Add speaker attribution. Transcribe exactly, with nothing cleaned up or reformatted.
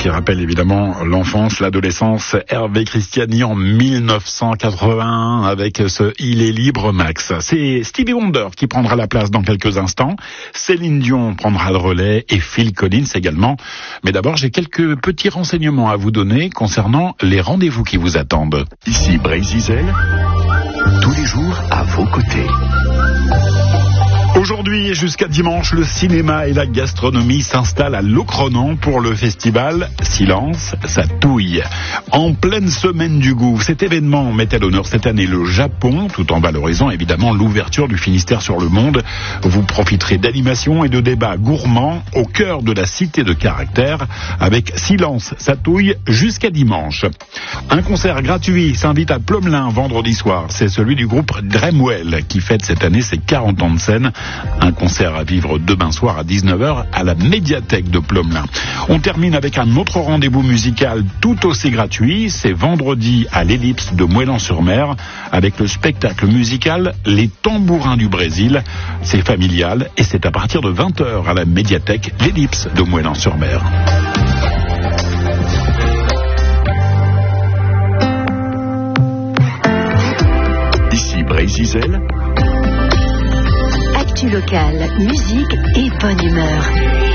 Speaker 1: qui rappelle évidemment l'enfance, l'adolescence. Hervé Christiani en mille neuf cent quatre-vingt-un avec ce Il est libre Max. C'est Stevie Wonder qui prendra la place dans quelques instants. Céline Dion prendra le relais et Phil Collins également. Mais d'abord, j'ai quelques petits renseignements à vous donner concernant les rendez-vous qui vous attendent.
Speaker 2: Ici Brésil, tous les jours à vos côtés.
Speaker 1: Aujourd'hui et jusqu'à dimanche, le cinéma et la gastronomie s'installent à Locronan pour le festival Silence, ça touille. En pleine semaine du goût, cet événement met à l'honneur cette année le Japon, tout en valorisant évidemment l'ouverture du Finistère sur le monde. Vous profiterez d'animations et de débats gourmands au cœur de la cité de caractère avec Silence, ça touille jusqu'à dimanche. Un concert gratuit s'invite à Plomelin vendredi soir. C'est celui du groupe Dremwell qui fête cette année ses quarante ans de scène. Un concert à vivre demain soir à dix-neuf heures à la médiathèque de Plomelin. On termine avec un autre rendez-vous musical tout aussi gratuit. C'est vendredi à l'Ellipse de Moëlan-sur-Mer avec le spectacle musical Les Tambourins du Brésil. C'est familial et c'est à partir de vingt heures à la médiathèque l'Ellipse de Moëlan-sur-Mer.
Speaker 2: Ici Brésil.
Speaker 3: Actu locale, musique et bonne humeur.